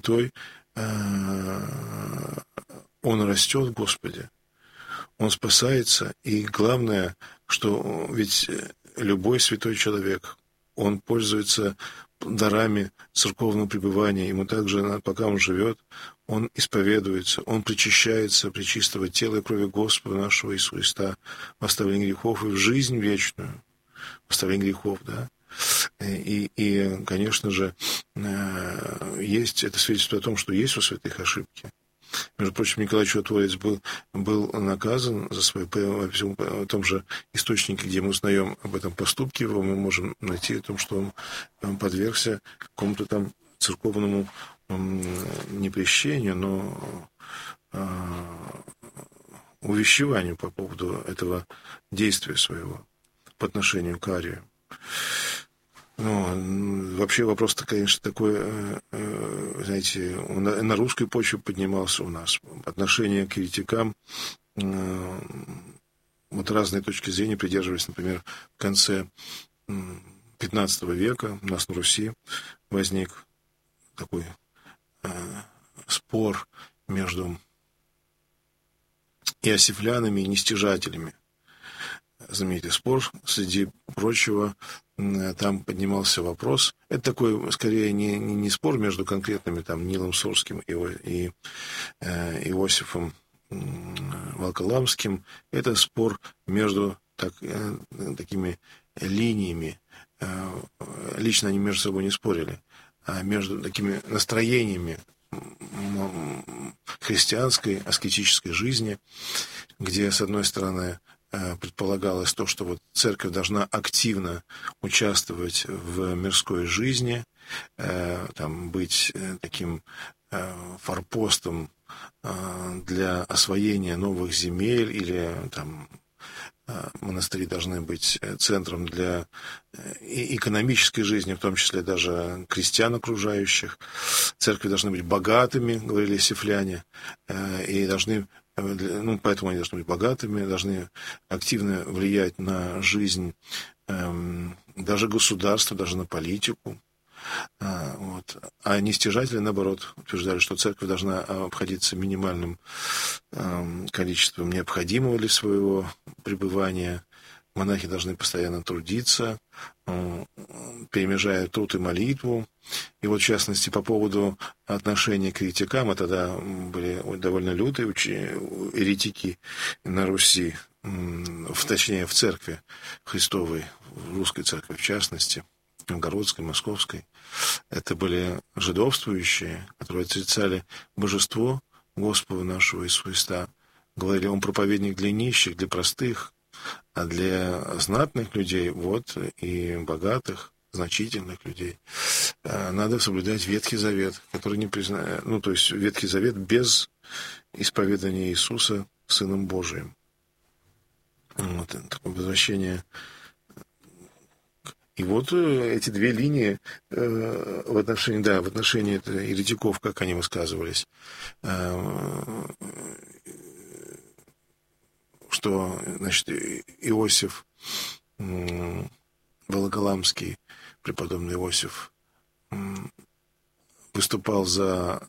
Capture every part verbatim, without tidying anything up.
Той, он растет в Господе, он спасается, и главное, что ведь любой святой человек, он пользуется дарами церковного пребывания, ему также, пока он живет, он исповедуется, он причащается пречистого тела и крови Господа нашего Иисуса Христа в оставлении грехов и в жизнь вечную, в оставлении грехов, да. И, и, конечно же, есть это свидетельство о том, что есть у святых ошибки. Между прочим, Николай Чудотворец был, был наказан за свой, в том же источнике, где мы узнаем об этом поступке его, мы можем найти о том, что он подвергся какому-то там церковному непрещению, но увещеванию по поводу этого действия своего по отношению к Арию. Ну, вообще вопрос-то, конечно, такой, знаете, он на русской почве поднимался у нас. Отношение к еретикам, вот разные точки зрения придерживались. Например, в конце пятнадцатого века у нас на Руси возник такой спор между иосифлянами и нестяжателями. Знаменитый спор, среди прочего, там поднимался вопрос. Это такой, скорее, не, не, не спор между конкретными там Нилом Сорским и, и э, Иосифом э, Волоколамским. Это спор между так, э, такими линиями. Э, лично они между собой не спорили, а между такими настроениями христианской, аскетической жизни, где, с одной стороны, предполагалось то, что вот церковь должна активно участвовать в мирской жизни, там, быть таким форпостом для освоения новых земель, или там монастыри должны быть центром для экономической жизни, в том числе даже крестьян окружающих. Церкви должны быть богатыми, говорили сифляне, и должны, ну, поэтому они должны быть богатыми, должны активно влиять на жизнь даже государства, даже на политику. Вот. А нестяжатели, наоборот, утверждали, что церковь должна обходиться минимальным количеством необходимого для своего пребывания. Монахи должны постоянно трудиться, перемежая труд и молитву. И вот, в частности, по поводу отношения к еретикам, а тогда были довольно лютые еретики на Руси, в, точнее, в церкви Христовой, в русской церкви в частности, Новгородской, Московской. Это были жидовствующие, которые отрицали божество Господа нашего Иисуса Христа. Говорили, он проповедник для нищих, для простых, а для знатных людей, вот, и богатых, значительных людей, надо соблюдать Ветхий Завет, который не признает, ну, то есть Ветхий Завет без исповедания Иисуса Сыном Божиим. Вот, такое возвращение. И вот эти две линии э, в отношении, да, в отношении еретиков, как они высказывались, э, что, значит, Иосиф э, Волоколамский, преподобный Иосиф, э, выступал за,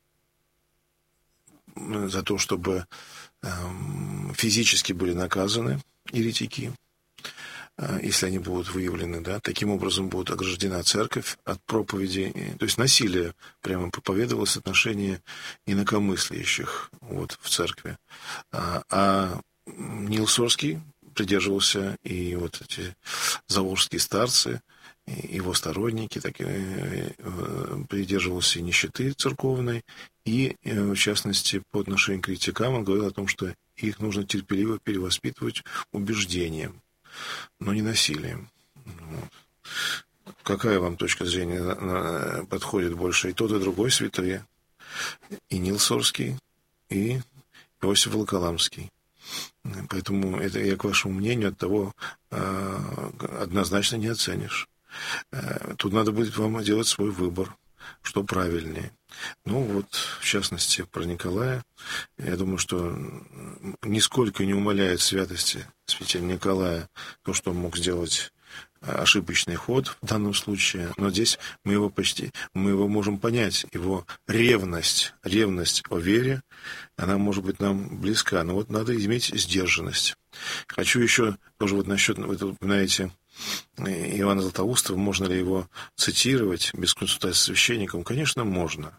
за то, чтобы э, физически были наказаны еретики, если они будут выявлены, да, таким образом будет ограждена церковь от проповеди, то есть насилие прямо проповедовалось в отношении инакомыслящих вот, в церкви. А, а Нил Сорский придерживался, и вот эти заволжские старцы, и его сторонники, так, и, придерживался и нищеты церковной, и, в частности, по отношению к еретикам он говорил о том, что их нужно терпеливо перевоспитывать убеждением, но не насилием. Вот. Какая вам точка зрения подходит больше? И тот, и другой святые, и Нил Сорский, и Иосиф Волоколамский. Поэтому это я к вашему мнению от того однозначно не оценишь. Тут надо будет вам делать свой выбор, что правильнее. Ну вот, в частности, про Николая, я думаю, что нисколько не умаляет святости святителя Николая то, что он мог сделать ошибочный ход в данном случае, но здесь мы его почти, мы его можем понять, его ревность, ревность о вере, она может быть нам близка, но вот надо иметь сдержанность. Хочу еще тоже вот насчет, вы упоминаете Иоанна Златоуста, можно ли его цитировать без консультации с священником? Конечно, можно.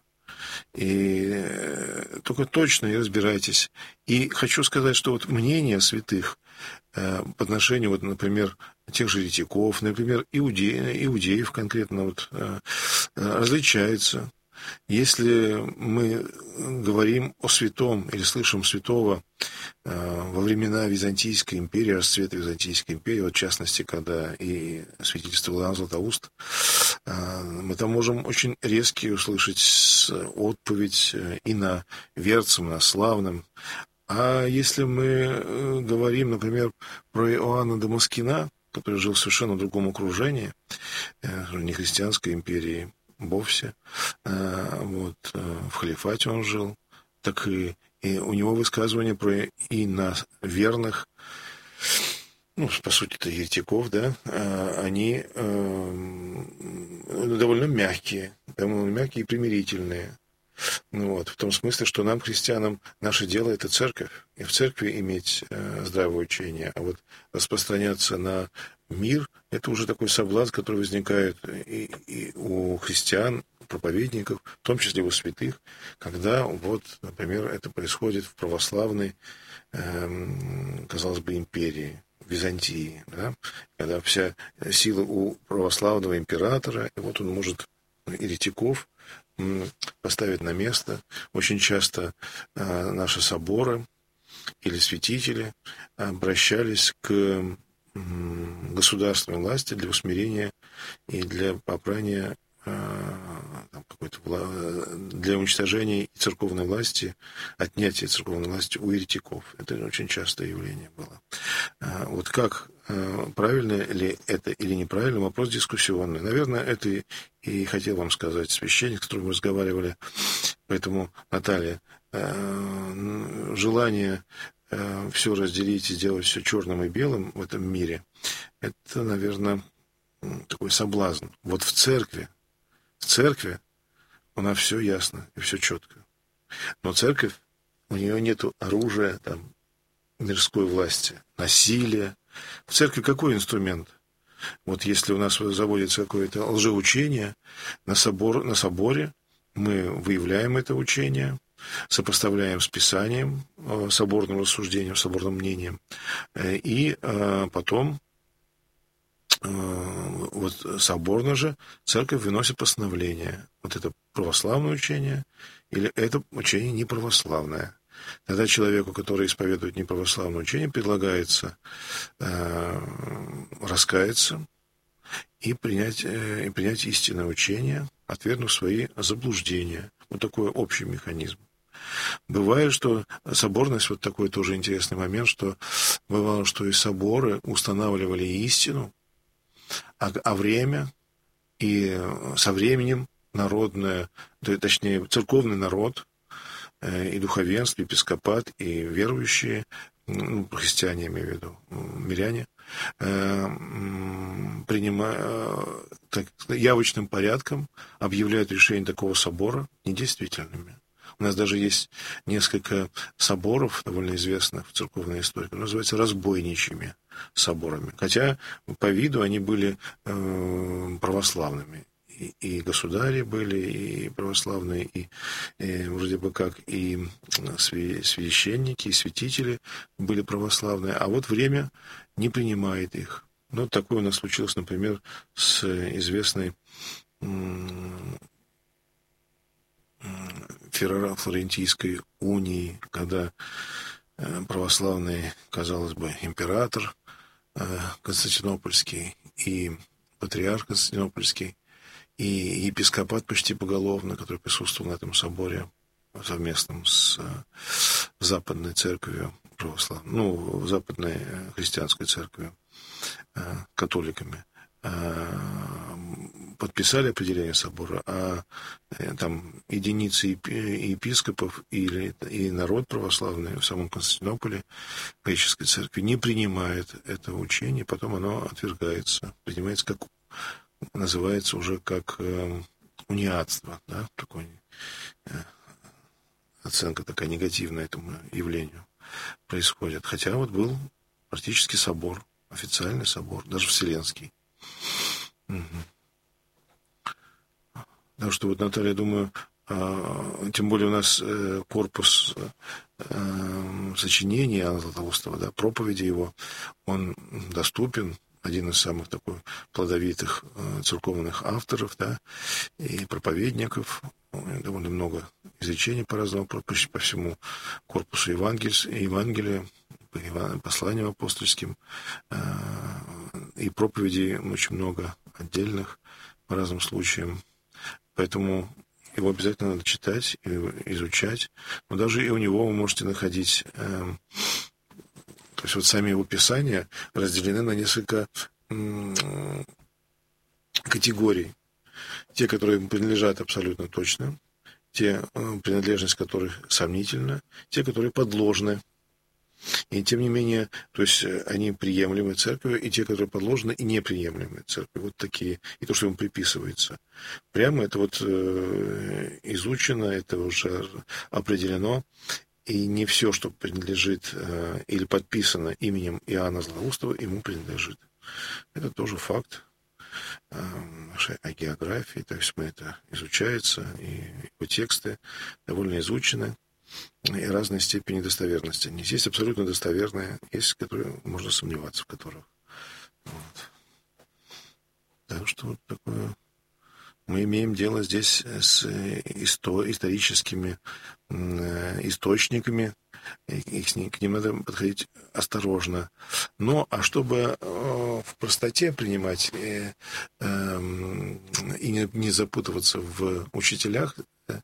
И только точно и разбирайтесь. И хочу сказать, что вот мнение святых по отношению, вот, например, тех же еретиков, например, иудеев, иудеев конкретно вот, различается. Если мы говорим о святом или слышим святого во времена Византийской империи, расцвета Византийской империи, вот в частности, когда и свидетельствовал Иоанн Златоуст, мы там можем очень резкие услышать отповедь иноверцам, инославным. А если мы говорим, например, про Иоанна Дамаскина, который жил в совершенно другом окружении, не христианской империи вовсе, вот, в халифате он жил, так и, и у него высказывания про иноверных, ну, по сути, это еретиков, да, они довольно мягкие, довольно мягкие и примирительные. Ну, вот, в том смысле, что нам, христианам, наше дело – это церковь. И в церкви иметь э, здравое учение. А вот распространяться на мир – это уже такой соблазн, который возникает и, и у христиан, проповедников, в том числе у святых, когда, вот, например, это происходит в православной, э, казалось бы, империи, Византии, да? Когда вся сила у православного императора, и вот он может еретиков поставить на место. Очень часто э, наши соборы или святители обращались к э, государственной власти для усмирения и для попрания э, какой-то, для уничтожения церковной власти, отнятия церковной власти у еретиков. Это очень частое явление было. Э, вот как э, правильно ли это или неправильно, вопрос дискуссионный. Наверное, это и хотел вам сказать священник, с которым мы разговаривали. Поэтому, Наталья, желание все разделить и сделать все черным и белым в этом мире, это, наверное, такой соблазн. Вот в церкви, в церкви у нас все ясно и все четко. Но церковь, у нее нет оружия, там, мирской власти, насилия. В церкви какой инструмент? Вот если у нас заводится какое-то лжеучение на, собор, на соборе, мы выявляем это учение, сопоставляем с Писанием, соборным рассуждением, соборным мнением, и потом вот соборно же церковь выносит постановление. Вот это православное учение или это учение неправославное. Тогда человеку, который исповедует неправославное учение, предлагается э, раскаяться и принять, э, и принять истинное учение, отвергнув свои заблуждения. Вот такой общий механизм. Бывает, что соборность, вот такой тоже интересный момент, что бывало, что и соборы устанавливали истину, а, а время и со временем народное, точнее, церковный народ, и духовенство, и епископат, и верующие, ну, христиане, я имею в виду, миряне, принимая, так, явочным порядком объявляют решение такого собора недействительными. У нас даже есть несколько соборов, довольно известных в церковной истории, которые называются разбойничьими соборами. Хотя по виду они были э, православными. И, и государи были, и православные, и, и вроде бы как и священники, и святители были православные, а вот время не принимает их. Ну, такое у нас случилось, например, с известной Флорентийской унией, когда православный, казалось бы, император Константинопольский и патриарх Константинопольский и епископат почти поголовно, который присутствовал на этом соборе совместном с Западной церковью православной, ну, Западной христианской церковью, католиками, подписали определение собора, а там единицы епископов или и народ православный в самом Константинополе, греческой церкви, не принимает это учение, потом оно отвергается, принимается как, называется уже как э, униатство, да, такой, э, оценка такая негативная этому явлению происходит. Хотя вот был практически собор, официальный собор, даже вселенский. Угу. Так что вот, Наталья, я думаю, э, тем более у нас э, корпус э, сочинений Иоанна Златоустова, да, проповеди его, он доступен, один из самых такой плодовитых э, церковных авторов, да, и проповедников, довольно много изречений по-разному, по, по всему корпусу Евангелия, Евангелия посланиям апостольским, э, и проповедей очень много отдельных по разным случаям. Поэтому его обязательно надо читать и изучать. Но даже и у него вы можете находить... Э, то есть вот сами его писания разделены на несколько э, категорий. Те, которые ему принадлежат абсолютно точно, те, э, принадлежность которых сомнительна, те, которые подложны. И тем не менее, то есть они приемлемы церковью, и те, которые подложены, и неприемлемы церковью. Вот такие. И то, что ему приписывается. Прямо это вот э, изучено, это уже определено. И не все, что принадлежит э, или подписано именем Иоанна Златоустова, ему принадлежит. Это тоже факт э, нашей агеографии. То есть мы это изучается, и его тексты довольно изучены. И разной степени достоверности. Есть абсолютно достоверные, есть, которые можно сомневаться в которых. Вот. Так что вот такое. Мы имеем дело здесь с исто- историческими э, источниками, и к ним, к ним надо подходить осторожно. Но, а чтобы э, в простоте принимать э, э, и не, не запутываться в учителях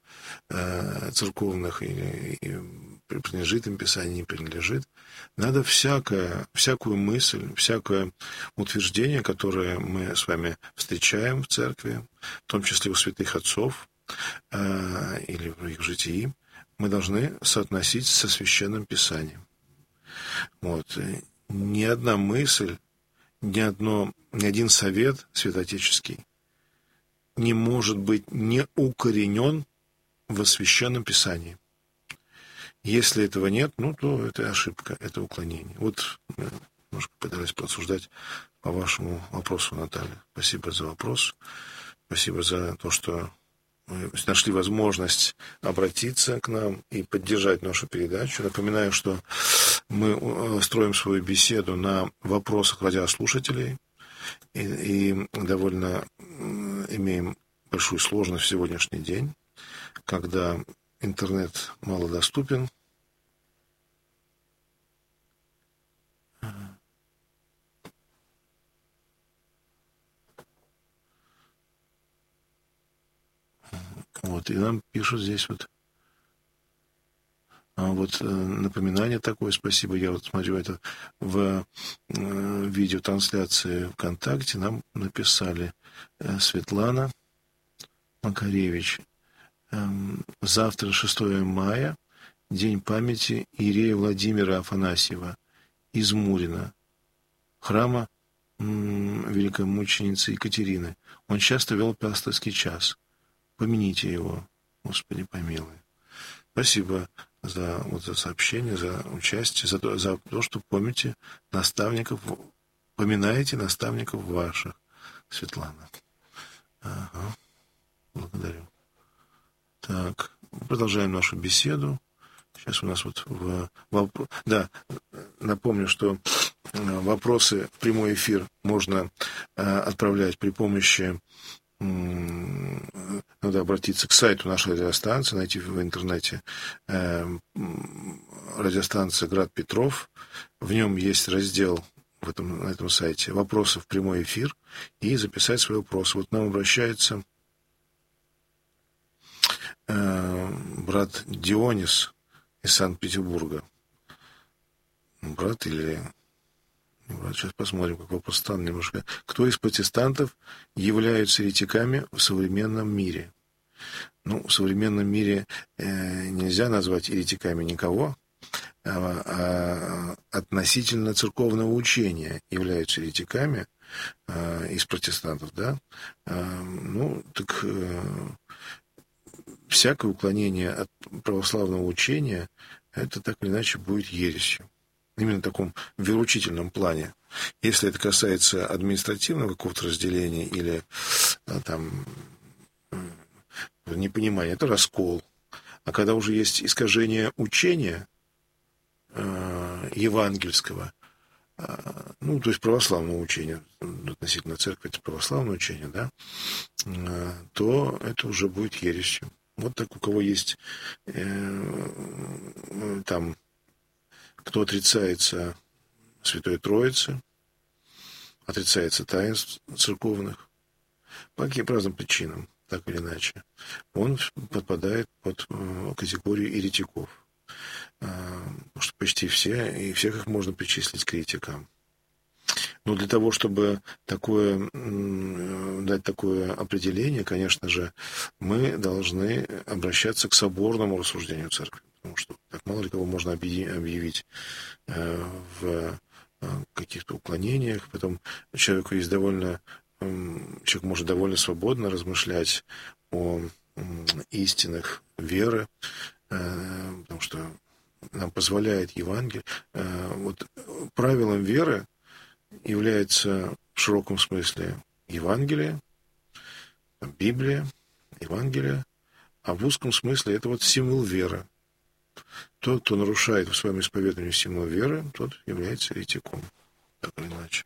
э, церковных, или, или принадлежит им Писание, не принадлежит, надо всякое, всякую мысль, всякое утверждение, которое мы с вами встречаем в церкви, в том числе у святых отцов э, или в их житии, мы должны соотносить со Священным Писанием. Вот. Ни одна мысль, ни, одно, ни один совет святоотеческий не может быть не укоренен во Священном Писании. Если этого нет, ну, то это ошибка, это уклонение. Вот мы немножко пытались порассуждать по вашему вопросу, Наталья. Спасибо за вопрос. Спасибо за то, что мы нашли возможность обратиться к нам и поддержать нашу передачу. Напоминаю, что мы строим свою беседу на вопросах радиослушателей и, и довольно имеем большую сложность в сегодняшний день, когда интернет малодоступен. Вот, и нам пишут здесь вот, а вот напоминание такое, спасибо, я вот смотрю это в э, видеотрансляции ВКонтакте, нам написали э, Светлана Макаревич. Э, завтра, шестое мая, день памяти иерея Владимира Афанасьева из Мурина, храма э, великой мученицы Екатерины. Он часто вел пасторский час. Помяните его, Господи, помилуй. Спасибо за, вот, за сообщение, за участие, за то, за то, что помните наставников, поминаете наставников ваших, Светлана. Ага, благодарю. Так, продолжаем нашу беседу. Сейчас у нас вот в, в, да, напомню, что вопросы в прямой эфир можно отправлять при помощи, надо обратиться к сайту нашей радиостанции, найти в интернете э, радиостанция Град Петров. В нем есть раздел в этом, на этом сайте «Вопросы в прямой эфир» и записать свой вопрос. Вот нам обращается э, брат Дионис из Санкт-Петербурга. Брат или Сейчас посмотрим, как вопрос странный немножко. Кто из протестантов являются еретиками в современном мире? Ну, в современном мире э, нельзя назвать еретиками никого, а, а относительно церковного учения являются еретиками э, из протестантов, да? Э, ну, так э, всякое уклонение от православного учения, это так или иначе будет ересью. Именно в таком вероучительном плане. Если это касается административного какого-то разделения или там непонимания, это раскол. А когда уже есть искажение учения э, евангельского, э, ну, то есть православного учения, относительно церкви, это православное учение, да, э, то это уже будет ересью. Вот так у кого есть э, там, кто отрицается Святой Троицы, отрицается таинств церковных, по каким разным причинам, так или иначе, он подпадает под категорию еретиков. Потому что почти все, и всех их можно причислить к еретикам. Но для того, чтобы такое, дать такое определение, конечно же, мы должны обращаться к соборному рассуждению церкви. Потому что так мало ли кого можно объявить в каких-то уклонениях. Потом человеку есть довольно, человек может довольно свободно размышлять о истинах веры, потому что нам позволяет Евангелие. Вот правилом веры является в широком смысле Евангелие, Библия, Евангелие, а в узком смысле это вот символ веры. Тот, кто нарушает в своем исповедании символ веры, тот является еретиком, так или иначе.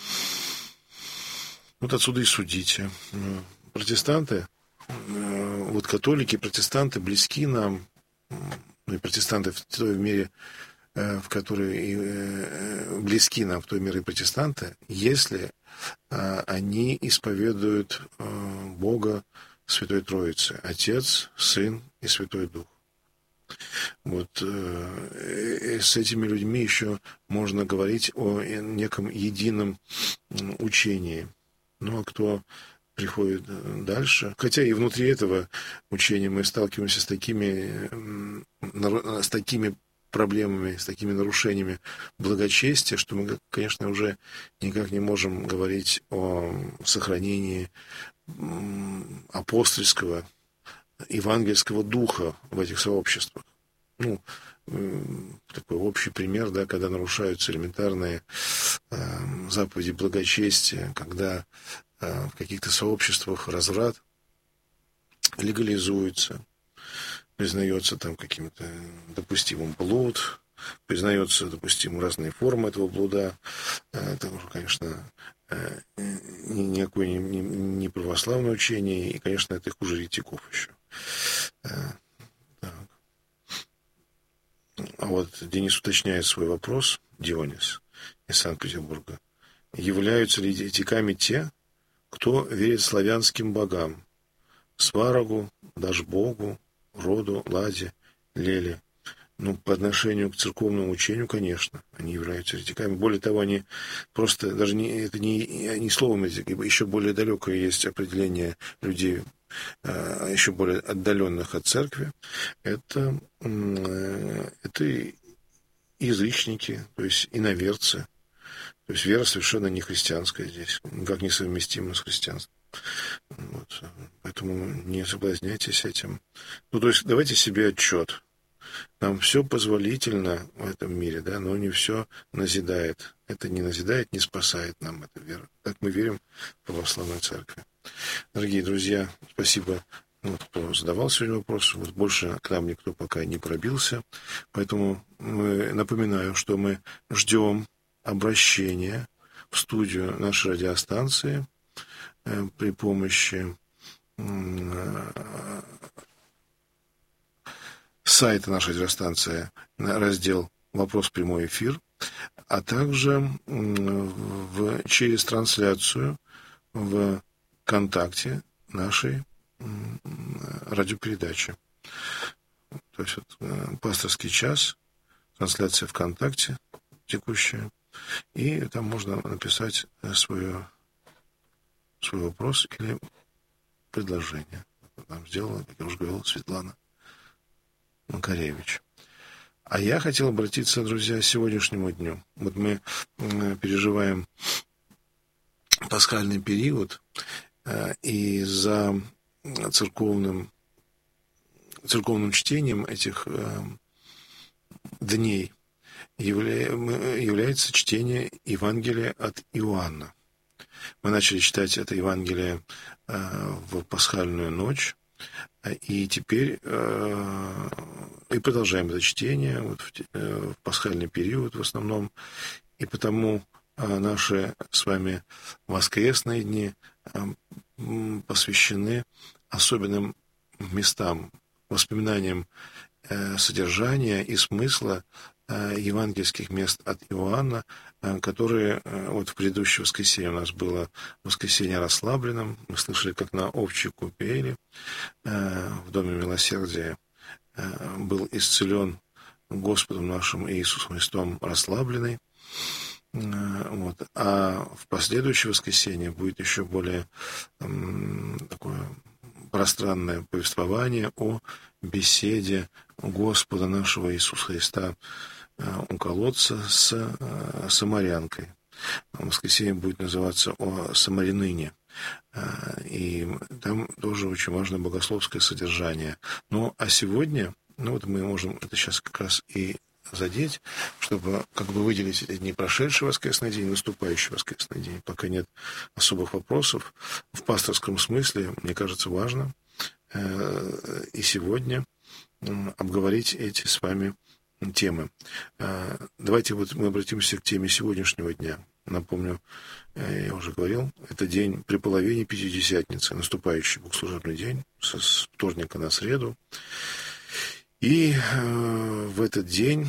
Вот отсюда и судите. Протестанты, вот католики, протестанты близки нам, ну и протестанты в той мере, в которой близки нам в той мере протестанты, если они исповедуют Бога Святой Троицы, Отец, Сын и Святой Дух. Вот э, с этими людьми еще можно говорить о неком едином учении. Ну, а кто приходит дальше, хотя и внутри этого учения мы сталкиваемся с такими, с такими проблемами, с такими нарушениями благочестия, что мы, конечно, уже никак не можем говорить о сохранении апостольского, евангельского духа в этих сообществах. Ну, такой общий пример, да, когда нарушаются элементарные э, заповеди благочестия, когда э, в каких-то сообществах разврат легализуется, признается там каким-то допустимым блуд, признается допустимым разные формы этого блуда. Это уже, конечно, э, никакое не, не, не православное учение, и, конечно, это хуже еретиков еще. Так. А вот Денис уточняет свой вопрос, Дионис из Санкт-Петербурга. Являются ли еретиками те, кто верит славянским богам? Сварогу, Дашбогу, Роду, Ладе, Леле. Ну, по отношению к церковному учению, конечно, они являются еретиками. Более того, они просто, даже не, это не, не словом еретики, еще более далекое есть определение людей, еще более отдаленных от церкви. Это, это язычники, то есть иноверцы. То есть вера совершенно не христианская здесь, никак не совместима с христианством. Вот. Поэтому не соблазняйтесь этим. Ну, то есть давайте себе отчет. Нам все позволительно в этом мире, да, но не все назидает. Это не назидает, не спасает нам эта вера. Так мы верим в православную церковь. Дорогие друзья, спасибо, ну, кто задавал сегодня вопрос. Вот больше к нам никто пока не пробился. Поэтому напоминаю, что мы ждем обращения в студию нашей радиостанции э, при помощи э, сайта нашей радиостанции на раздел «Вопрос прямой эфир», а также в, через трансляцию в ВКонтакте нашей радиопередачи. То есть вот, пасторский час, трансляция ВКонтакте текущая. и там можно написать свое, свой вопрос или предложение. Это нам сделала, как я уже говорил, Светлана Макаревич. А я хотел обратиться, друзья, к сегодняшнему дню. Вот мы переживаем пасхальный период, и за церковным, церковным чтением этих дней является чтение Евангелия от Иоанна. Мы начали читать это Евангелие в пасхальную ночь, и теперь и продолжаем это чтение вот в пасхальный период в основном, и потому наши с вами воскресные дни посвящены особенным местам, воспоминаниям содержания и смысла евангельских мест от Иоанна, которые вот в предыдущее воскресенье у нас было воскресенье расслабленным. Мы слышали, как на овчьей купели в Доме Милосердия был исцелен Господом нашим Иисусом Христом расслабленный. Вот. А в последующее воскресенье будет еще более такое пространное повествование о беседе Господа нашего Иисуса Христа у колодца с самарянкой. Воскресенье будет называться «О самарянине». И там тоже очень важно богословское содержание. Ну, а сегодня, ну вот мы можем это сейчас как раз и задеть, чтобы как бы выделить эти дни, прошедший воскресный день, наступающий воскресный день. Пока нет особых вопросов. В пасторском смысле, мне кажется, важно и сегодня обговорить эти с вами темы. Давайте вот мы обратимся к теме сегодняшнего дня. Напомню, я уже говорил, это день при половине Пятидесятницы, наступающий богослужебный день, с вторника на среду. И в этот день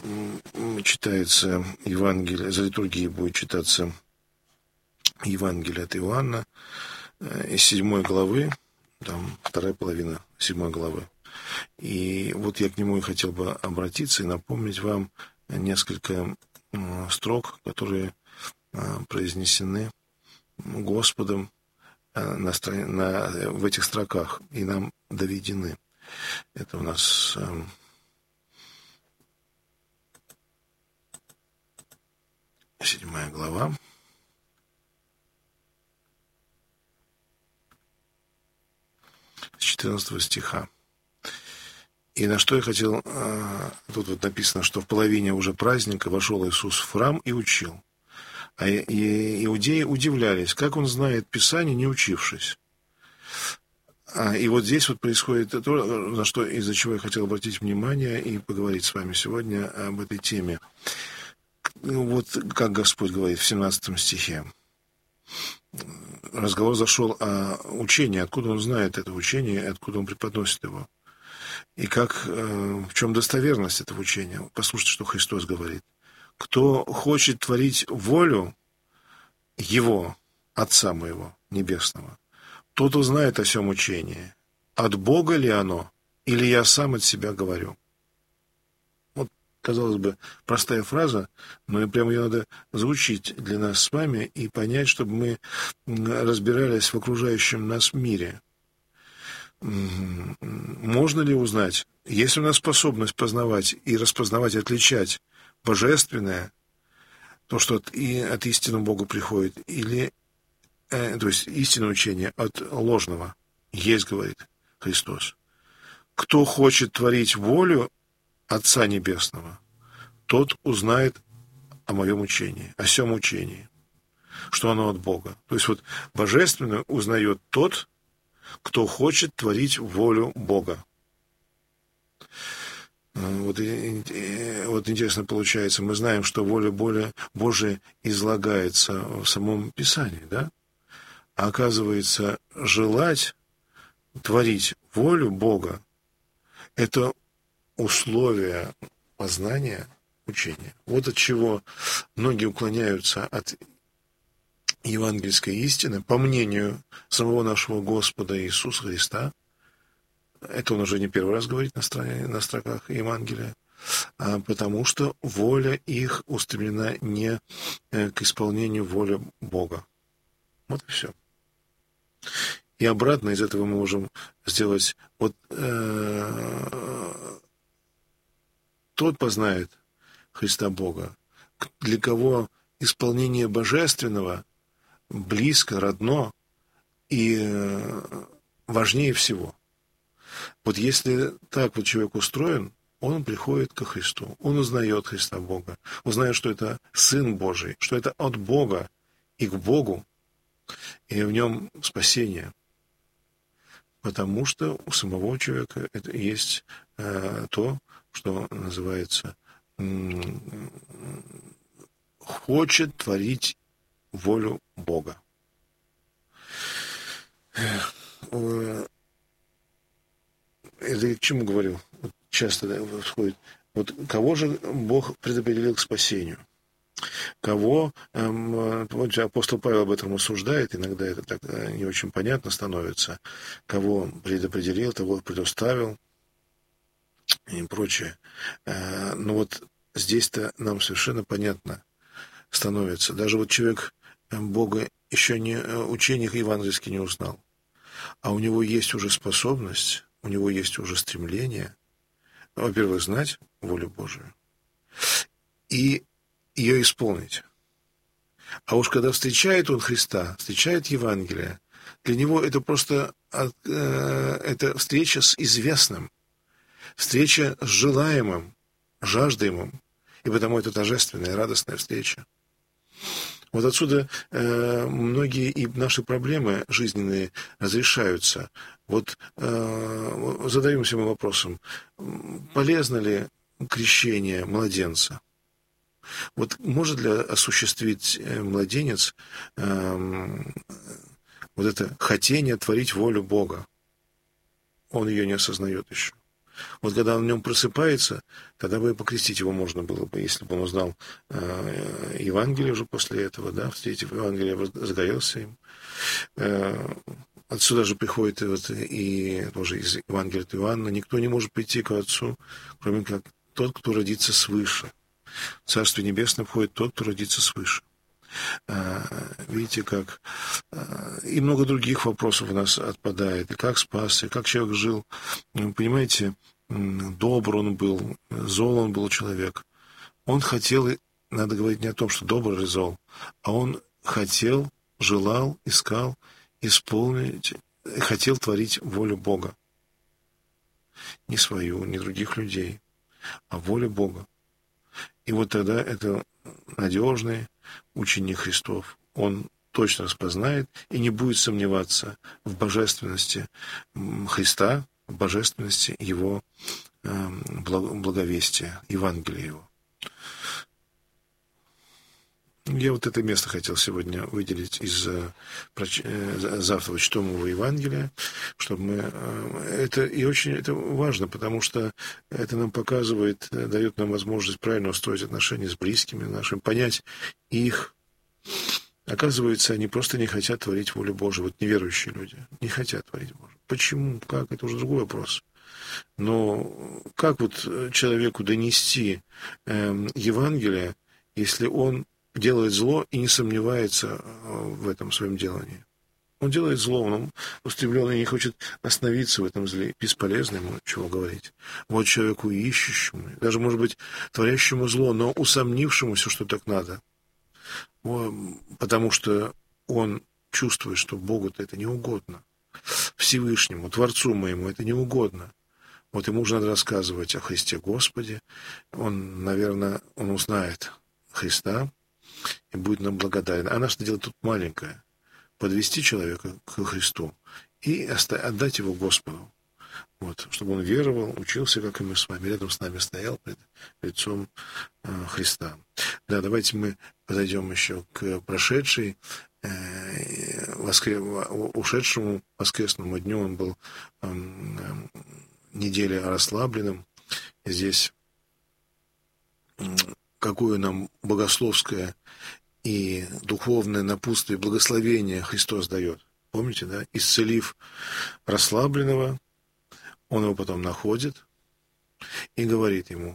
читается Евангелие, за литургией будет читаться Евангелие от Иоанна из седьмой главы, там вторая половина седьмой главы. И вот я к нему и хотел бы обратиться и напомнить вам несколько строк, которые произнесены Господом на, на, в этих строках и нам доведены. Это у нас седьмая глава. С четырнадцатого стиха. И на что я хотел... Тут вот написано, что в половине уже праздника вошел Иисус в храм и учил. А иудеи удивлялись, как он знает Писание, не учившись. И вот здесь вот происходит то, на что, из-за чего я хотел обратить внимание и поговорить с вами сегодня об этой теме. Вот как Господь говорит в семнадцатом стихе. Разговор зашел о учении, откуда он знает это учение, откуда он преподносит его. И как, в чем достоверность этого учения. Послушайте, что Христос говорит. Кто хочет творить волю Его, Отца моего Небесного, тот узнает о сем учении. От Бога ли оно, или я сам от себя говорю? Вот, казалось бы, простая фраза, но и прямо ее надо звучить для нас с вами и понять, чтобы мы разбирались в окружающем нас мире. Можно ли узнать, есть ли у нас способность познавать и распознавать, отличать божественное, то, что от, и от истинного Бога приходит, или, э, то есть истинное учение от ложного? Есть, говорит Христос. Кто хочет творить волю Отца Небесного, тот узнает о моем учении, о сем учении, что оно от Бога. То есть вот божественное узнает тот, кто хочет творить волю Бога. Вот, вот интересно получается, мы знаем, что воля Божия излагается в самом Писании, да? А оказывается, желать творить волю Бога – это условие познания учения. Вот от чего многие уклоняются от евангельской истины, по мнению самого нашего Господа Иисуса Христа. Это он уже не первый раз говорит на, стране, на строках Евангелия. а потому что воля их устремлена не к исполнению воли Бога. Вот и все. И обратно из этого мы можем сделать, вот э, тот познает Христа Бога, для кого исполнение божественного близко, родно и важнее всего. Вот если так вот человек устроен, он приходит ко Христу, он узнает Христа Бога, узнает, что это Сын Божий, что это от Бога и к Богу, и в нем спасение. Потому что у самого человека это есть э, то, что называется м- хочет творить волю Бога. Это я к чему говорил? Вот часто да, всходит. Вот кого же Бог предопределил к спасению? Кого, эм, вот апостол Павел об этом рассуждает, иногда это так не очень понятно становится, кого предопределил, того предоставил и прочее. Э, но вот здесь-то нам совершенно понятно становится. Даже вот человек Бога еще не учениях евангельских не узнал, а у него есть уже способность, у него есть уже стремление, во-первых, знать волю Божию и ее исполнить. А уж когда встречает он Христа, встречает Евангелие, для него это просто э, это встреча с известным, встреча с желаемым, жаждаемым, и потому это торжественная, радостная встреча. Вот отсюда э, многие и наши проблемы жизненные разрешаются. Вот э, задаемся мы вопросом, полезно ли крещение младенца? Вот может ли осуществить младенец э, вот это хотение творить волю Бога? Он ее не осознает еще. Вот когда он в нем просыпается, тогда бы и покрестить его можно было бы, если бы он узнал э, Евангелие уже после этого, да, встретив Евангелие, загорелся им. Э, отсюда же приходит и, вот, и тоже из Евангелия от Иоанна, никто не может прийти к Отцу, кроме как тот, кто родится свыше. В Царство Небесное входит тот, кто родится свыше. Видите, как и много других вопросов у нас отпадает. И как спасся, и как человек жил. Понимаете, добр он был, зол он был человек. Он хотел, надо говорить не о том, что добр или зол, а он хотел, желал, искал исполнить, хотел творить волю Бога. Не свою, не других людей, а волю Бога. И вот тогда это надежный ученик Христов. Он точно распознает и не будет сомневаться в божественности Христа, в божественности Его благовестия, Евангелия Его. Я вот это место хотел сегодня выделить из завтра чтомого Евангелия, чтобы мы... Это и очень это важно, потому что это нам показывает, дает нам возможность правильно устроить отношения с близкими нашими, понять их. Оказывается, они просто не хотят творить волю Божию. Вот неверующие люди не хотят творить Божию. Почему? Как? Это уже другой вопрос. Но как вот человеку донести э, Евангелие, если он делает зло и не сомневается в этом своем делании? Он делает зло, он устремлен и не хочет остановиться в этом зле. Бесполезно ему чего говорить. Вот человеку ищущему, даже, может быть, творящему зло, но усомнившемуся, что так надо. Потому что он чувствует, что Богу-то это не угодно. Всевышнему, Творцу моему это не угодно. Вот ему же надо рассказывать о Христе Господе. Он, наверное, он узнает Христа и будет нам благодарен. А наше дело тут маленькое. Подвести человека к Христу и отдать его Господу. Вот, чтобы он веровал, учился, как и мы с вами, рядом с нами стоял пред лицом э, Христа. Да, давайте мы подойдем еще к прошедшей, э, воскре... ушедшему воскресному дню. Он был э, э, неделя расслабленным. Здесь э, какое нам богословское и духовное напутствие, благословение Христос дает. Помните, да? Исцелив расслабленного, он его потом находит и говорит ему: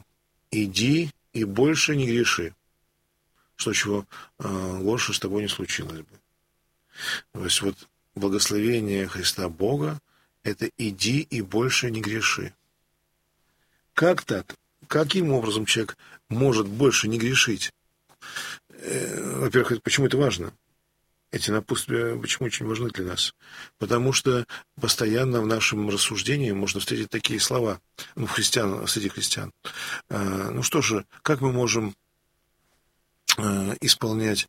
иди и больше не греши, что чего э, лучше с тобой не случилось бы. То есть вот благословение Христа Бога – это иди и больше не греши. Как так? Каким образом человек может больше не грешить? Во-первых, почему это важно? Эти напутствия почему очень важны для нас? Потому что постоянно в нашем рассуждении можно встретить такие слова, ну, христиан, среди христиан. Ну что же, как мы можем исполнять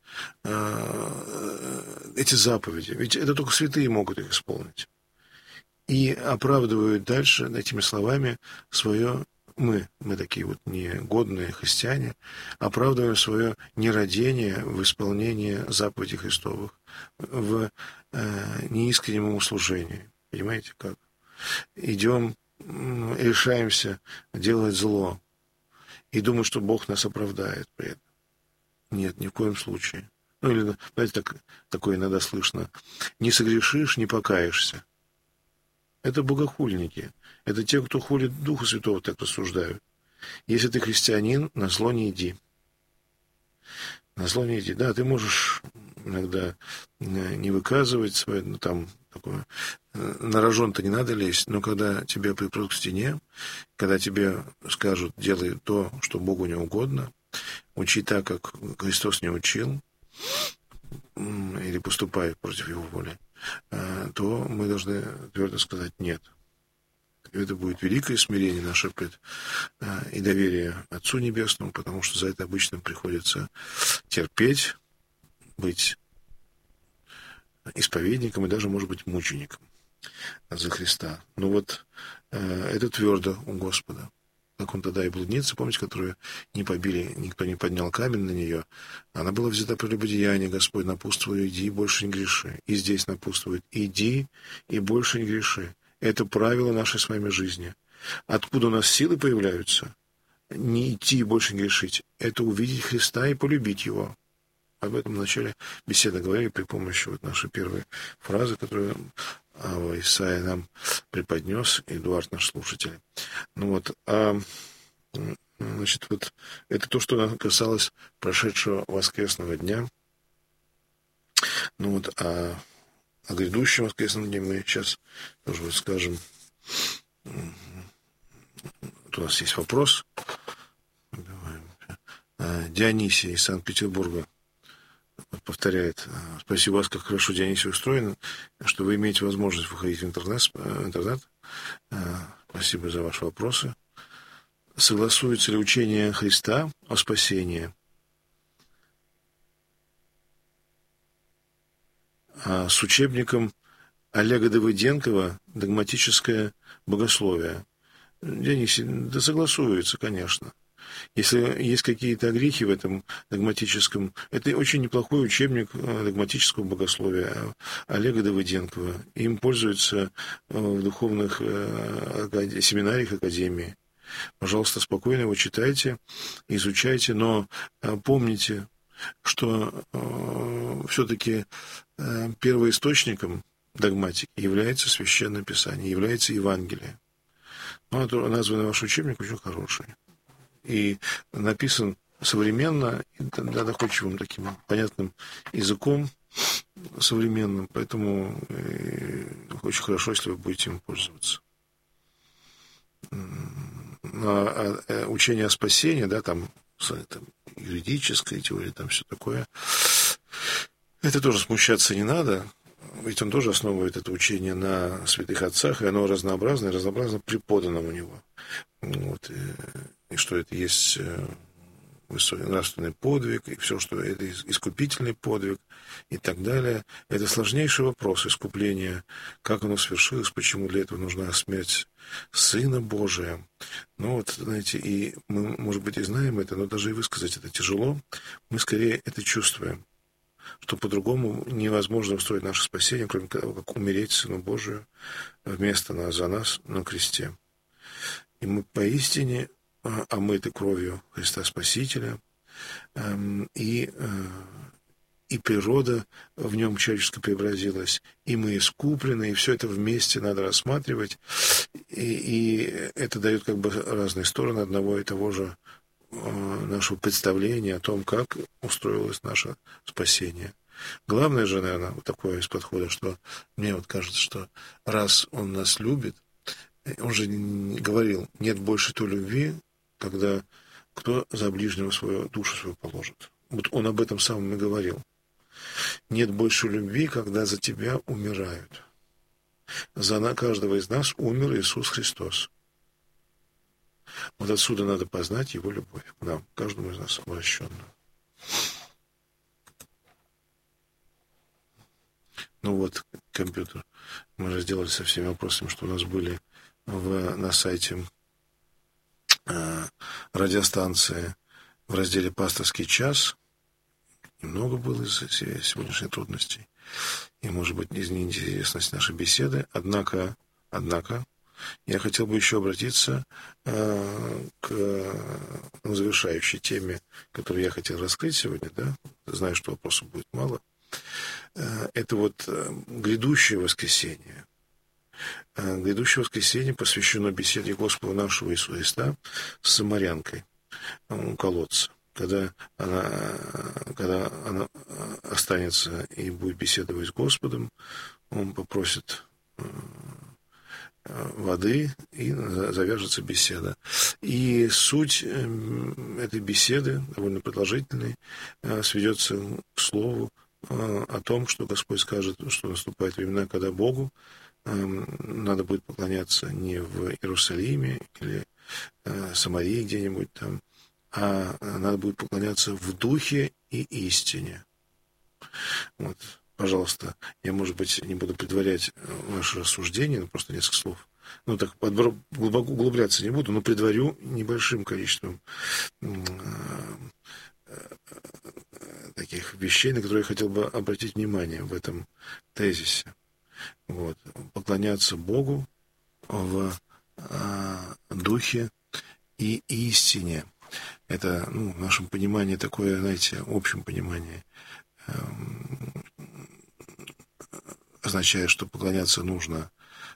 эти заповеди? Ведь это только святые могут их исполнить. И оправдывают дальше этими словами свое мы, мы такие вот негодные христиане, оправдываем свое нерадение в исполнении заповедей Христовых, в э, неискреннем служении. Понимаете, как? Идем, решаемся делать зло и думаем, что Бог нас оправдает при этом. Нет, ни в коем случае. Ну, или, знаете, так, такое иногда слышно. Не согрешишь, не покаешься. Это богохульники. Это те, кто хулит Духа Святого, так рассуждают. Если ты христианин, на зло не иди. На зло не иди. Да, ты можешь иногда не выказывать свое, ну, там, такое, на рожон-то не надо лезть, но когда тебя припрут к стене, когда тебе скажут, делай то, что Богу не угодно, учи так, как Христос не учил, или поступай против Его воли, то мы должны твердо сказать «нет». Это будет великое смирение наше пред, и доверие Отцу Небесному, потому что за это обычно приходится терпеть, быть исповедником и даже, может быть, мучеником за Христа. Но вот это твердо у Господа. Как он тогда и блудница, помните, которую не побили, никто не поднял камень на нее, она была взята прелюбодеяние, Господь напутствовал, иди и больше не греши. И здесь напутствует, иди и больше не греши. Это правило нашей с вами жизни. Откуда у нас силы появляются? Не идти и больше не грешить. Это увидеть Христа и полюбить Его. Об этом в начале беседы говорили при помощи вот нашей первой фразы, которую Исайя нам преподнес, Эдуард, наш слушатель. Ну вот, а, значит, вот это то, что касалось прошедшего воскресного дня. Ну вот, а о грядущем воскресном дне мы сейчас тоже вот скажем. Вот у нас есть вопрос. Дионисий из Санкт-Петербурга повторяет: спасибо вас, как хорошо Дионисий устроен, что вы имеете возможность выходить в интернет. интернет. Спасибо за ваши вопросы. Согласуется ли учение Христа о спасении с учебником Олега Давыденкова «Догматическое богословие»? Дионисий, да согласуется, конечно. Если есть какие-то огрехи в этом догматическом... Это очень неплохой учебник догматического богословия Олега Давыденкова. Им пользуются в духовных семинариях Академии. Пожалуйста, спокойно его читайте, изучайте, но помните, что все-таки первоисточником догматики является Священное Писание, является Евангелие. Ну, названный ваш учебник очень хороший. И написан современно, и доходчивым таким понятным языком современным, поэтому очень хорошо, если вы будете им пользоваться. А учение о спасении, да, там, там юридическая теория, там все такое, это тоже смущаться не надо, ведь он тоже основывает это учение на святых отцах, и оно разнообразно, и разнообразно преподано у него. Вот, и, и что это есть высокий нравственный подвиг, и все, что это искупительный подвиг, и так далее. Это сложнейший вопрос искупления, как оно свершилось, почему для этого нужна смерть Сына Божия. Ну вот, знаете, и мы, может быть, и знаем это, но даже и высказать это тяжело. Мы скорее это чувствуем, что по-другому невозможно устроить наше спасение, кроме того, как умереть Сыну Божию вместо нас, за нас на кресте. И мы поистине омыты кровью Христа Спасителя, и, и природа в нем человеческая преобразилась, и мы искуплены, и все это вместе надо рассматривать, и, и это дает как бы разные стороны одного и того же нашего представления о том, как устроилось наше спасение. Главное же, наверное, вот такое из подхода, что мне вот кажется, что раз Он нас любит, Он же говорил, нет больше той любви, когда кто за ближнего свою душу свою положит. Вот Он об этом самом и говорил. Нет больше любви, когда за тебя умирают. За каждого из нас умер Иисус Христос. Вот отсюда надо познать Его любовь к нам, каждому из нас обращенную. Ну вот, компьютер. Мы же сделали со всеми вопросами, что у нас были в, на сайте э, радиостанции в разделе «Пасторский час». Немного было из-за сегодняшних трудностей. И, может быть, из неинтересности нашей беседы. Однако, однако, я хотел бы еще обратиться э, к ну, завершающей теме, которую я хотел раскрыть сегодня, да, знаю, что вопросов будет мало. Э, это вот э, грядущее воскресенье. Э, грядущее воскресенье посвящено беседе Господа нашего Иисуса Христа с самарянкой у колодца. Когда она, когда она останется и будет беседовать с Господом, Он попросит воды, и завяжется беседа. И суть этой беседы, довольно продолжительной, сведется к слову о том, что Господь скажет, что наступают времена, когда Богу надо будет поклоняться не в Иерусалиме или Самарии где-нибудь там, а надо будет поклоняться в духе и истине. Вот. Пожалуйста, я, может быть, не буду предварять ваше рассуждение, но просто несколько слов. Ну, так глубоко углубляться не буду, но предварю небольшим количеством таких вещей, на которые я хотел бы обратить внимание в этом тезисе. Вот. Поклоняться Богу в духе и истине. Это, ну, в нашем понимании такое, знаете, общем понимании означает, что поклоняться нужно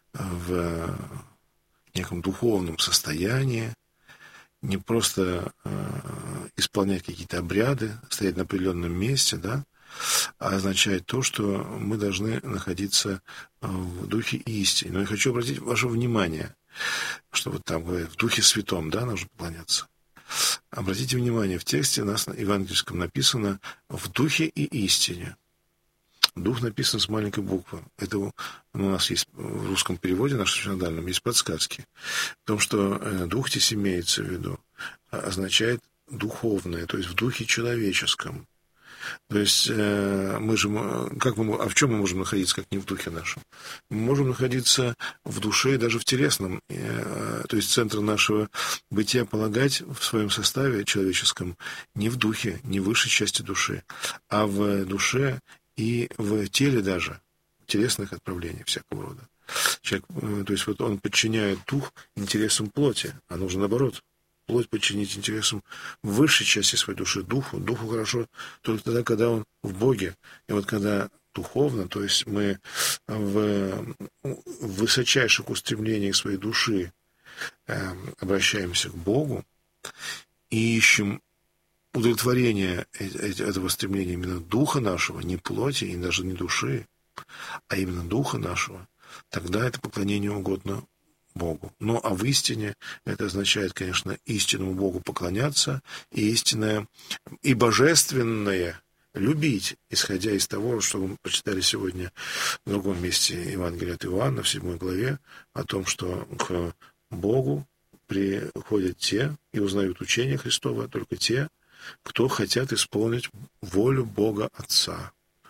в неком духовном состоянии, не просто исполнять какие-то обряды, стоять на определенном месте, да, а означает то, что мы должны находиться в духе истины. Но я хочу обратить ваше внимание, что вот там говорят, в духе святом, да, нужно поклоняться. Обратите внимание, в тексте у нас на евангельском написано «в духе и истине». Дух написан с маленькой буквы. Это у нас есть в русском переводе, нашем синодальном, есть подсказки. В том, что дух здесь имеется в виду, означает духовное, то есть в духе человеческом. То есть мы же, как мы, а в чем мы можем находиться, как не в духе нашем? Мы можем находиться в душе и даже в телесном, то есть центр нашего бытия полагать в своем составе человеческом не в духе, не в высшей части души, а в душе и в теле даже, телесных отправлений всякого рода. Человек, то есть вот он подчиняет дух интересам плоти, а нужно наоборот. Плоть подчинить интересам высшей части своей души, духу. Духу хорошо только тогда, когда он в Боге. И вот когда духовно, то есть мы в, в высочайших устремлениях своей души э, обращаемся к Богу и ищем удовлетворение этого стремления именно духа нашего, не плоти и даже не души, а именно духа нашего, тогда это поклонение угодно Богу. Ну, а в истине это означает, конечно, истинному Богу поклоняться и истинное, и божественное любить, исходя из того, что мы прочитали сегодня в другом месте Евангелия от Иоанна, в седьмой главе, о том, что к Богу приходят те и узнают учение Христово, только те, кто хотят исполнить волю Бога Отца.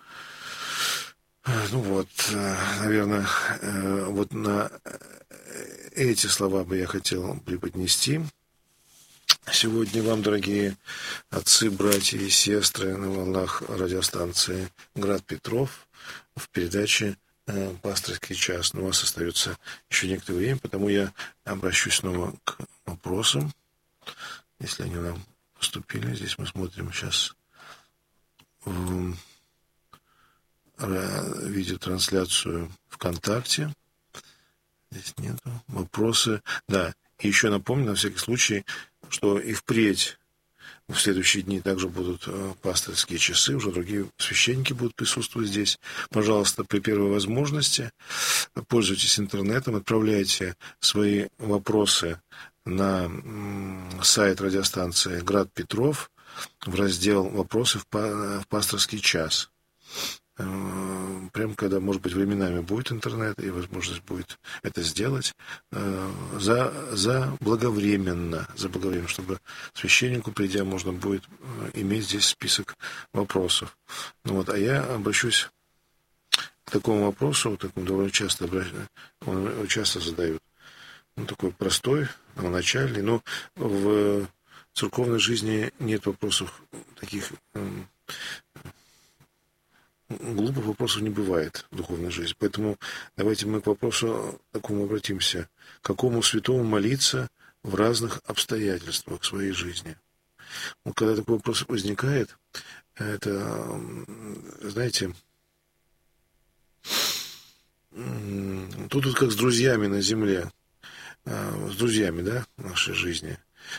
Ну вот, наверное, вот на эти слова бы я хотел преподнести сегодня вам, дорогие отцы, братья и сестры на волнах радиостанции «Град Петров» в передаче «Пасторский час». Но у вас остается еще некоторое время, потому я обращусь снова к вопросам, если они нам поступили. Здесь мы смотрим сейчас в видеотрансляцию ВКонтакте. Здесь нету. Вопросы. Да, и еще напомню, на всякий случай, что и впредь в следующие дни также будут пасторские часы, уже другие священники будут присутствовать здесь. Пожалуйста, при первой возможности пользуйтесь интернетом, отправляйте свои вопросы на сайт радиостанции «Град Петров» в раздел «Вопросы в пасторский час». Прямо когда, может быть, временами будет интернет и возможность будет это сделать, за, за благовременно, за благовременно, чтобы священнику, придя, можно будет иметь здесь список вопросов. Ну вот, а я обращусь к такому вопросу, такому довольно часто, он часто задают. Ну, такой простой, начальный, но в церковной жизни нет вопросов таких. Глупых вопросов не бывает в духовной жизни. Поэтому давайте мы к вопросу такому обратимся. Какому святому молиться в разных обстоятельствах своей жизни? Вот когда такой вопрос возникает, это, знаете, тут, тут как с друзьями на земле, с друзьями, да, в нашей жизни.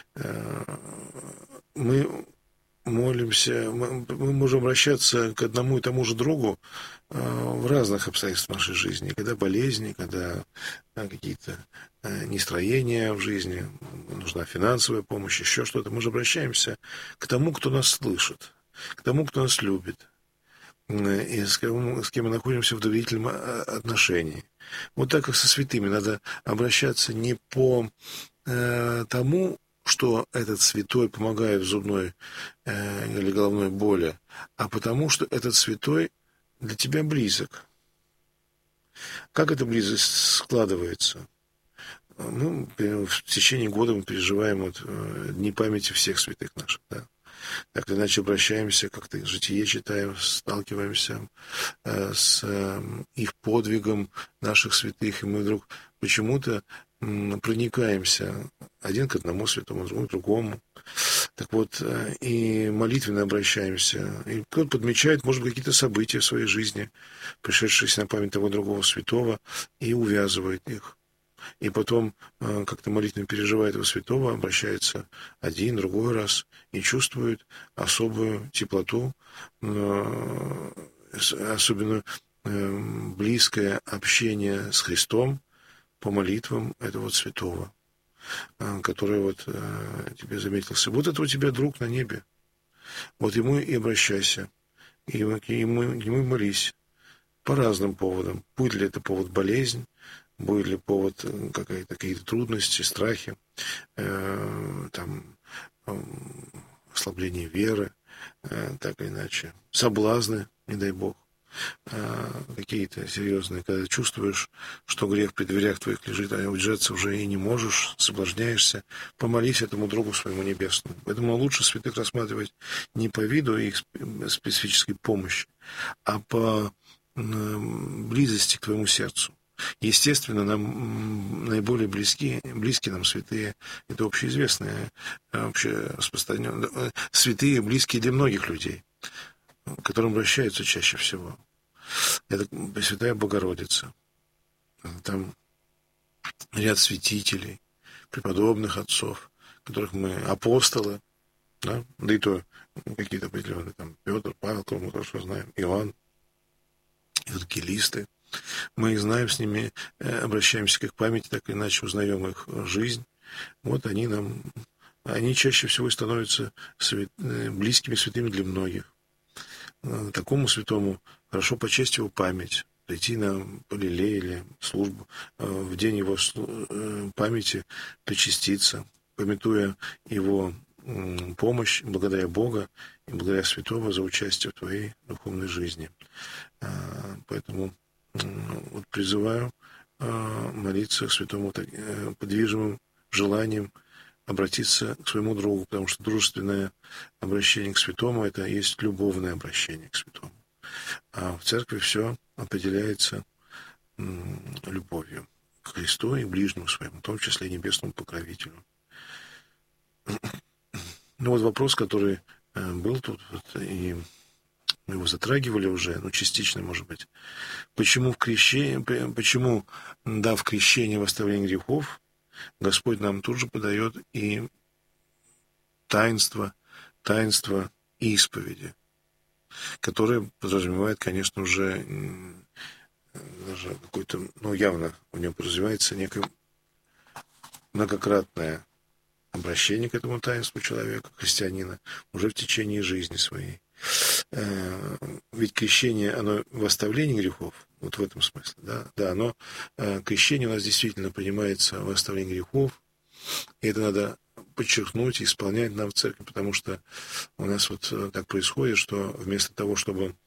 Мы молимся, мы, мы можем обращаться к одному и тому же другу э, в разных обстоятельствах нашей жизни. Когда болезни, когда да, какие-то э, нестроения в жизни, нужна финансовая помощь, еще что-то. Мы же обращаемся к тому, кто нас слышит, к тому, кто нас любит, э, и с кем, с кем мы находимся в доверительном отношении. Вот так как со святыми надо обращаться не по э, тому, что этот святой помогает в зубной э, или головной боли, а потому что этот святой для тебя близок. Как эта близость складывается? Ну, в течение года мы переживаем вот, э, дни памяти всех святых наших, да? Так или иначе обращаемся, как-то их житие читаем, сталкиваемся э, с э, их подвигом наших святых, и мы вдруг почему-то м, проникаемся один к одному святому, другому к другому. Так вот, э, и молитвенно обращаемся. И кто-то подмечает, может быть, какие-то события в своей жизни, пришедшиеся на память того другого святого, и увязывает их. И потом как-то молитвенно переживая этого святого, обращается один, другой раз и чувствует особую теплоту, особенно близкое общение с Христом по молитвам этого святого, который вот тебе заметился. Вот это у тебя друг на небе. Вот ему и обращайся, и ему, ему молись по разным поводам. Будет ли это повод болезнь, будет ли повод какие-то, какие-то трудности, страхи, э, там, э, ослабление веры, э, так или иначе, соблазны, не дай Бог, э, какие-то серьезные, когда чувствуешь, что грех при дверях твоих лежит, а удержаться уже и не можешь, соблазняешься, помолись этому другу своему небесному. Поэтому лучше святых рассматривать не по виду их специфической помощи, а по э, близости к твоему сердцу. Естественно, нам наиболее близки, близкие нам святые, это общеизвестные, общераспространенные, святые, близкие для многих людей, к которым обращаются чаще всего. Это Пресвятая Богородица, там ряд святителей, преподобных отцов, которых мы апостолы, да, да и то какие-то определенные, там Петр, Павел, кого мы хорошо знаем, Иоанн, евангелисты. Мы их знаем, с ними обращаемся как к памяти, так или иначе узнаем их жизнь. Вот они нам, они чаще всего становятся свят, близкими святыми для многих. Такому святому хорошо почесть его память, прийти на полилей или службу, в день его памяти причаститься, памятуя его помощь, благодаря Бога и благодаря святого за участие в твоей духовной жизни. Поэтому вот призываю молиться святому подвижным желанием обратиться к своему другу, потому что дружественное обращение к святому – это есть любовное обращение к святому. А в церкви все определяется любовью к Христу и ближнему своему, в том числе и небесному покровителю. Ну вот вопрос, который был тут, вот, и мы его затрагивали уже, ну, частично, может быть. Почему в крещении, почему, да, в крещении в оставлении грехов Господь нам тут же подает и таинство таинство исповеди, которое подразумевает, конечно, уже даже какой-то, ну, явно у него подразумевается некое многократное обращение к этому таинству человека, христианина, уже в течение жизни своей. Ведь крещение, оно в оставлении грехов, вот в этом смысле, да, да, оно, крещение у нас действительно принимается в оставлении грехов, и это надо подчеркнуть и исполнять нам в церкви, потому что у нас вот так происходит, что вместо того, чтобы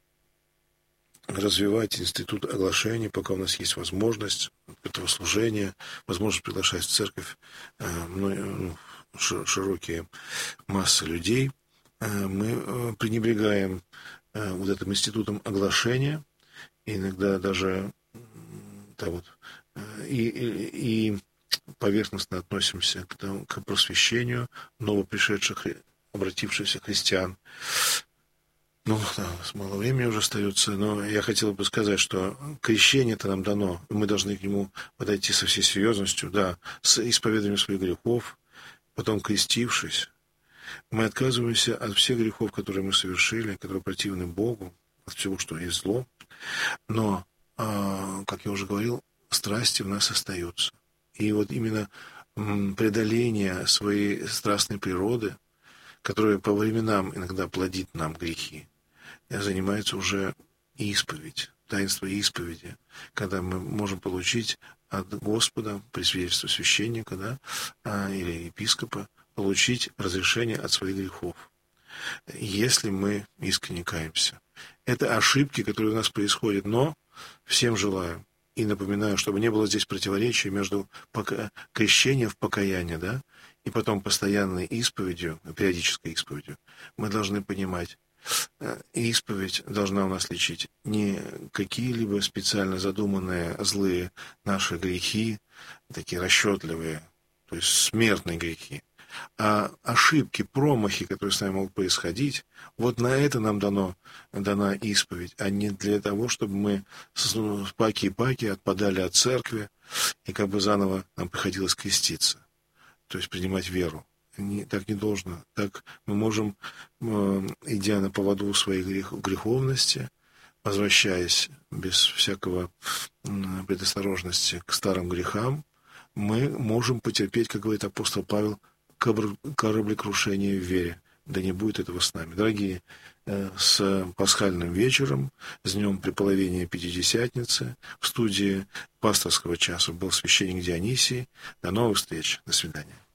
развивать институт оглашения, пока у нас есть возможность этого служения, возможность приглашать в церковь ну, широкие массы людей, мы пренебрегаем вот этим институтом оглашения, иногда даже да, вот, и, и, и поверхностно относимся к, тому, к просвещению новопришедших, обратившихся христиан. Ну, да, у нас мало времени уже остается, но я хотел бы сказать, что крещение-то нам дано, и мы должны к нему подойти со всей серьезностью, да, с исповеданием своих грехов, потом крестившись, мы отказываемся от всех грехов, которые мы совершили, которые противны Богу, от всего, что есть зло. Но, как я уже говорил, страсти в нас остаются. И вот именно преодоление своей страстной природы, которая по временам иногда плодит нам грехи, занимается уже исповедь, таинство исповеди, когда мы можем получить от Господа, при свидетельстве священника, да, или епископа, получить разрешение от своих грехов, если мы искренне каемся. Это ошибки, которые у нас происходят, но всем желаю и напоминаю, чтобы не было здесь противоречия между пока... крещением в покаяние, да, и потом постоянной исповедью, периодической исповедью. Мы должны понимать, исповедь должна у нас лечить не какие-либо специально задуманные злые наши грехи, такие расчетливые, то есть смертные грехи, а ошибки, промахи, которые с нами могут происходить, вот на это нам дано, дана исповедь, а не для того, чтобы мы с паки и паки отпадали от церкви, и как бы заново нам приходилось креститься, то есть принимать веру. Не, так не должно. Так мы можем, идя на поводу своей грех, греховности, возвращаясь без всякого предосторожности к старым грехам, мы можем потерпеть, как говорит апостол Павел, кораблекрушение в вере. Да не будет этого с нами. Дорогие, с пасхальным вечером, с днем преполовения Пятидесятницы, в студии пасторского часа был священник Дионисий. До новых встреч. До свидания.